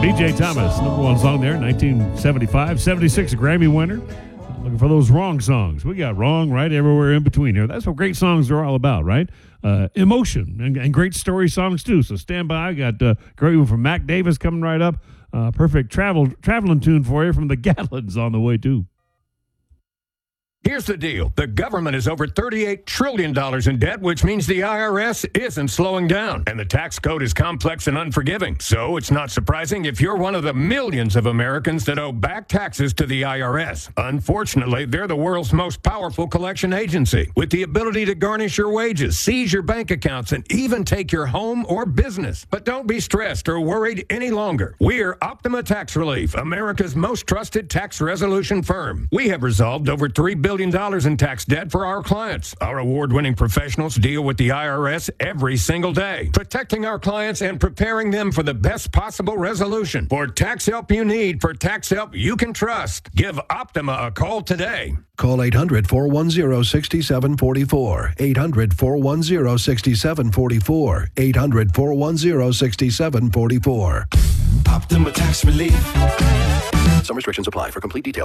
T.J. Thomas, number one song there, 1975. 76, a Grammy winner. Looking for those wrong songs. We got wrong, right, everywhere in between here. That's what great songs are all about, right? Emotion and great story songs, too. So stand by. I got a great one from Mac Davis coming right up. Perfect traveling tune for you from the Gatlins on the way, too. Here's the deal. The government is over $38 trillion in debt, which means the IRS isn't slowing down. And the tax code is complex and unforgiving. So it's not surprising if you're one of the millions of Americans that owe back taxes to the IRS. Unfortunately, they're the world's most powerful collection agency, with the ability to garnish your wages, seize your bank accounts, and even take your home or business. But don't be stressed or worried any longer. We're Optima Tax Relief, America's most trusted tax resolution firm. We have resolved over $3 billion in tax debt for our clients. Our award-winning professionals deal with the IRS every single day, protecting our clients and preparing them for the best possible resolution. For tax help you need, for tax help you can trust, give Optima a call today. Call 800-410-6744. 800-410-6744. 800-410-6744. Optima Tax Relief. Some restrictions apply. For complete details,